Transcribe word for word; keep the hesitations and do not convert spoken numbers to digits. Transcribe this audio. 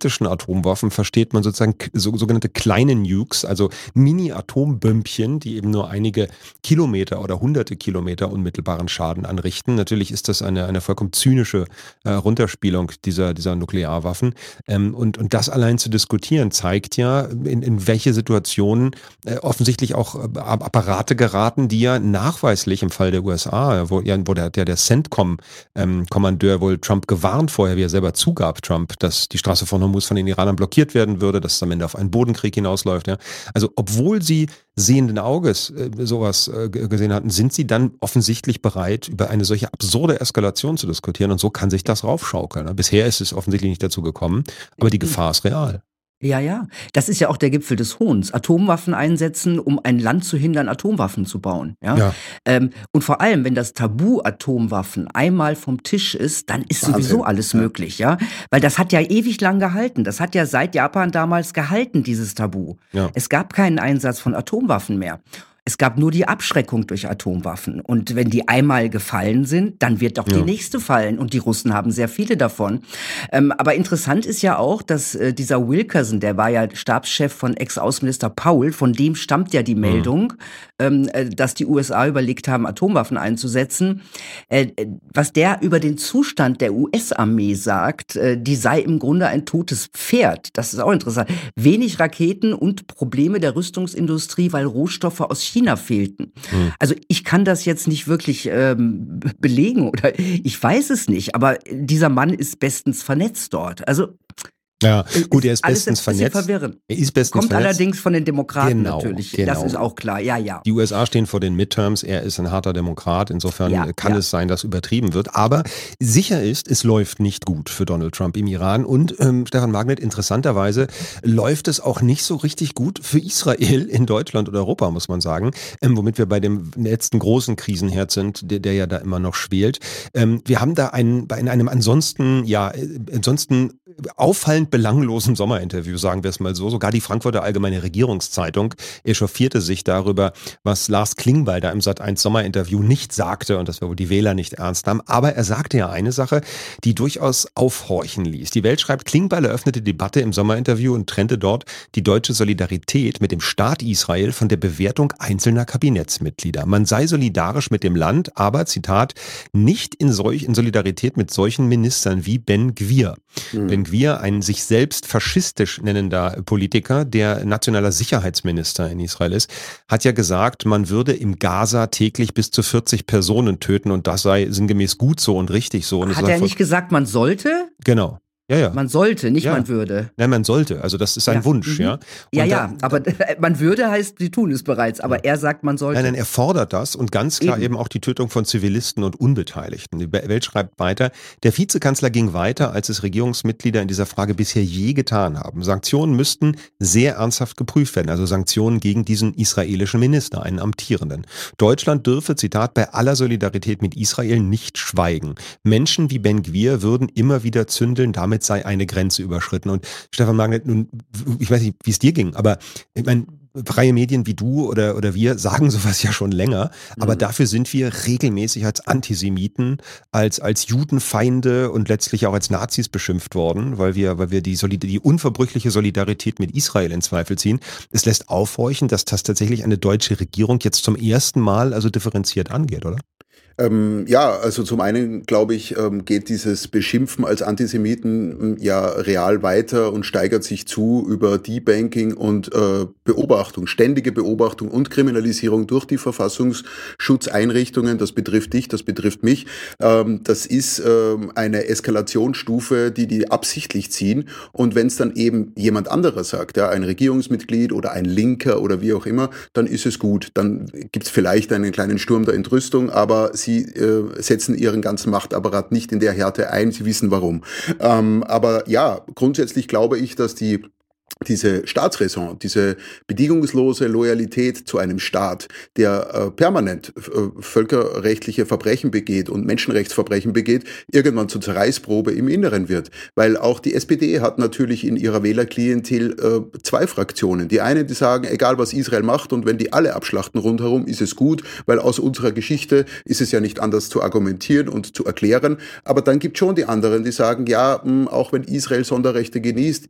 taktischen Atomwaffen versteht man sozusagen so, sogenannte kleine Nukes, also Mini-Atombömpchen, die eben nur einige Kilometer oder hunderte Kilometer unmittelbaren Schaden anrichten. Natürlich ist das eine, eine vollkommen zynische äh, Runterspielung dieser, dieser Nuklearwaffen. Ähm, und, und das allein zu diskutieren, zeigt ja, in, in welche Situationen äh, offensichtlich auch äh, Apparate geraten, die ja nachweislich im Fall der U S A, wo, ja, wo der, der, der CENTCOM-Kommandeur ähm, wohl Trump gewarnt vorher, wie er selber zugab, Trump, dass die Straße von Hormuz von den Iranern blockiert werden würde, dass es am Ende auf einen Bodenkrieg hinausläuft. Ja. Also obwohl sie sehenden Auges äh, sowas äh, gesehen hatten, sind sie dann offensichtlich bereit, über eine solche absurde Eskalation zu diskutieren und so kann sich das raufschaukeln. Ne. Bisher ist es offensichtlich nicht dazu gekommen, aber die Gefahr ist real. Ja, ja. Das ist ja auch der Gipfel des Hohns. Atomwaffen einsetzen, um ein Land zu hindern, Atomwaffen zu bauen. Ja. Ja. Ähm, und vor allem, wenn das Tabu Atomwaffen einmal vom Tisch ist, dann ist Wahnsinn. sowieso alles Ja. möglich, ja. Weil das hat ja ewig lang gehalten. Das hat ja seit Japan damals gehalten, dieses Tabu. Ja. Es gab keinen Einsatz von Atomwaffen mehr. Es gab nur die Abschreckung durch Atomwaffen. Und wenn die einmal gefallen sind, dann wird auch Ja. die nächste fallen. Und die Russen haben sehr viele davon. Ähm, aber interessant ist ja auch, dass äh, dieser Wilkerson, der war ja Stabschef von Ex-Außenminister Powell, von dem stammt ja die Meldung, ähm, äh, dass die U S A überlegt haben, Atomwaffen einzusetzen. Äh, äh, was der über den Zustand der U S-Armee sagt, äh, die sei im Grunde ein totes Pferd. Das ist auch interessant. Wenig Raketen und Probleme der Rüstungsindustrie, weil Rohstoffe aus China fehlten. Hm. Also ich kann das jetzt nicht wirklich ähm, belegen oder ich weiß es nicht, aber dieser Mann ist bestens vernetzt dort. Also Ja, gut, er ist alles bestens ein bisschen vernetzt. verwirrend. Er ist bestens Kommt vernetzt. allerdings von den Demokraten Genau, natürlich. genau. Das ist auch klar. Ja, ja. Die U S A stehen vor den Midterms, er ist ein harter Demokrat, insofern Ja, kann ja. es sein, dass übertrieben wird. Aber sicher ist, es läuft nicht gut für Donald Trump im Iran. Und ähm, Stefan Magnet, interessanterweise läuft es auch nicht so richtig gut für Israel in Deutschland oder Europa, muss man sagen. Ähm, womit wir bei dem letzten großen Krisenherd sind, der, der ja da immer noch schwelt. Ähm, wir haben da einen, in einem ansonsten, ja, äh, ansonsten auffallend belanglosen Sommerinterview, sagen wir es mal so. Sogar die Frankfurter Allgemeine Regierungszeitung echauffierte sich darüber, was Lars Klingbeil da im Sat eins Sommerinterview nicht sagte und das wir wohl die Wähler nicht ernst haben. Aber er sagte ja eine Sache, die durchaus aufhorchen ließ. Die Welt schreibt, Klingbeil eröffnete Debatte im Sommerinterview und trennte dort die deutsche Solidarität mit dem Staat Israel von der Bewertung einzelner Kabinettsmitglieder. Man sei solidarisch mit dem Land, aber, Zitat, nicht in, solch, in Solidarität mit solchen Ministern wie Ben Gvir. Mhm. Ben Gvir, ein sich selbst faschistisch nennender Politiker, der nationaler Sicherheitsminister in Israel ist, hat ja gesagt, man würde im Gaza täglich bis zu vierzig Personen töten und das sei sinngemäß gut so und richtig so. Und es Hat sei er voll- nicht gesagt, man sollte? Genau. Ja, ja. Man sollte, nicht Ja. man würde. Nein, man sollte. Also das ist ein Ja. Wunsch, Mhm. ja. Und Ja, da- ja, aber man würde heißt, sie tun es bereits, aber er sagt, man sollte. Nein, nein, er fordert das und ganz klar Eben. eben auch die Tötung von Zivilisten und Unbeteiligten. Die Welt schreibt weiter, der Vizekanzler ging weiter, als es Regierungsmitglieder in dieser Frage bisher je getan haben. Sanktionen müssten sehr ernsthaft geprüft werden, also Sanktionen gegen diesen israelischen Minister, einen amtierenden. Deutschland dürfe, Zitat, bei aller Solidarität mit Israel nicht schweigen. Menschen wie Ben Gvir würden immer wieder zündeln, damit sei eine Grenze überschritten. Und Stefan Magnet, nun, ich weiß nicht, wie es dir ging, aber ich meine, freie Medien wie du oder, oder wir sagen sowas ja schon länger, aber Mhm. dafür sind wir regelmäßig als Antisemiten, als, als Judenfeinde und letztlich auch als Nazis beschimpft worden, weil wir, weil wir die, Solid- die unverbrüchliche Solidarität mit Israel in Zweifel ziehen. Es lässt aufhorchen, dass das tatsächlich eine deutsche Regierung jetzt zum ersten Mal also differenziert angeht, oder? Ähm, ja, also zum einen, glaube ich, ähm, geht dieses Beschimpfen als Antisemiten ähm, ja real weiter und steigert sich zu über Debanking und äh, Beobachtung, ständige Beobachtung und Kriminalisierung durch die Verfassungsschutzeinrichtungen. Das betrifft dich, das betrifft mich. Ähm, das ist ähm, eine Eskalationsstufe, die die absichtlich ziehen. Und wenn es dann eben jemand anderer sagt, ja, ein Regierungsmitglied oder ein Linker oder wie auch immer, dann ist es gut. Dann gibt es vielleicht einen kleinen Sturm der Entrüstung, aber sie äh, setzen ihren ganzen Machtapparat nicht in der Härte ein, sie wissen warum. Ähm, aber ja, grundsätzlich glaube ich, dass die diese Staatsräson, diese bedingungslose Loyalität zu einem Staat, der äh, permanent äh, völkerrechtliche Verbrechen begeht und Menschenrechtsverbrechen begeht, irgendwann zur Zerreißprobe im Inneren wird. Weil auch die S P D hat natürlich in ihrer Wählerklientel äh, zwei Fraktionen. Die einen, die sagen, egal was Israel macht und wenn die alle abschlachten rundherum, ist es gut, weil aus unserer Geschichte ist es ja nicht anders zu argumentieren und zu erklären. Aber dann gibt es schon die anderen, die sagen, ja, mh, auch wenn Israel Sonderrechte genießt,